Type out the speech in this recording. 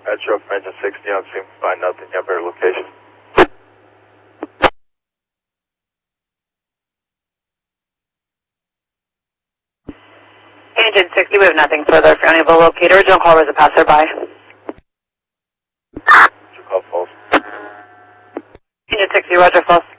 Metro for engine 60 on scene, find nothing, you have better location. Engine 60, we have nothing further. If you're unable to locate original call as a passerby. Call false. Engine 60, roger, false.